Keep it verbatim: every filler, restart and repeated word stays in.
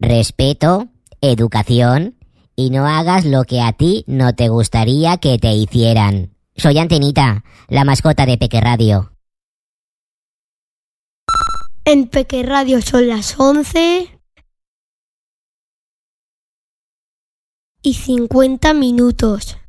respeto, educación y no hagas lo que a ti no te gustaría que te hicieran. Soy Antenita, la mascota de Peque Radio. En Peque Radio son las once y cincuenta minutos.